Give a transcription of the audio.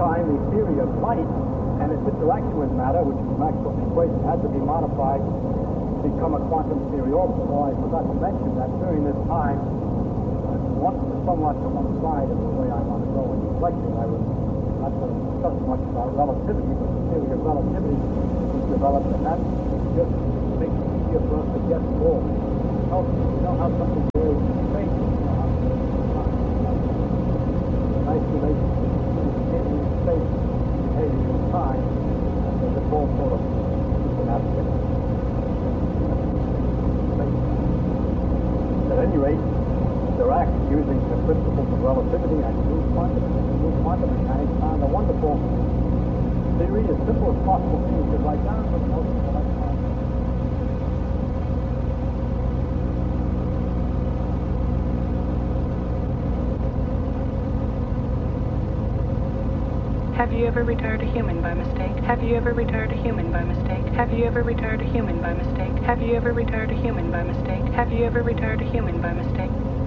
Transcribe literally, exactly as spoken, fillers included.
time, the theory of light and its interaction with matter, which is Maxwell's equation, had to be modified to become a quantum theory also. Well, I forgot to mention that during this time, one, somewhat to one side of the way I want to go in reflecting, I was not going to discuss much about relativity, but the theory of relativity was developed, and that just makes it easier for us to get forward. You know how something varies in space, you know how nice relationship between space behaving in time, and there's a whole sort of different aspects. At any rate, Dirac, using the principles of relativity and new quantum, new quantum mechanics, found a wonderful theory, as simple as possible thing you could write down for the motion of electrons. Have you ever retired a human by mistake? Have you ever retired a human by mistake? Have you ever retired a human by mistake? Have you ever retired a human by mistake? Have you ever retired a human by mistake?